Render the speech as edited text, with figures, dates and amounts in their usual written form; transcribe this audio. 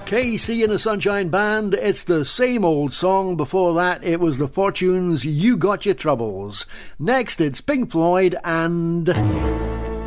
KC and the Sunshine Band, it's the same old song. Before that, it was the Fortunes, You Got Your Troubles. Next, it's Pink Floyd and...